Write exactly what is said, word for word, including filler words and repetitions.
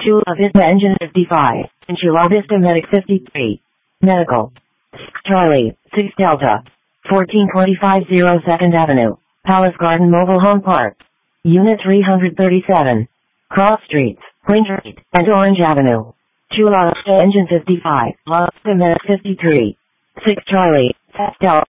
Chula Vista Engine fifty-five, and Chula Vista Medic fifty-three. Medical. Charlie, six Delta. fourteen twenty-five oh second Avenue, Palace Garden Mobile Home Park. Unit three thirty-seven. Cross Streets, Queen Street, and Orange Avenue. Chula Vista Engine fifty-five, La Vista Medic fifty-three. six Charlie, six Delta.